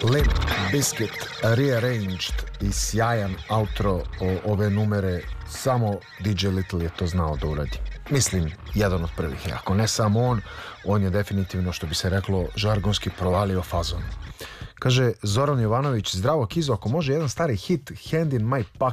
Limp Bizkit Rearranged i sjajan outro ove numere, samo DJ Little je to znao da uradi. Mislim, jedan od prvih. Ako ne samo on je definitivno, što bi se reklo, žargonski provalio fazon. Kaže Zoran Jovanović, zdravo Kizo, ako može jedan stari hit, Hand in my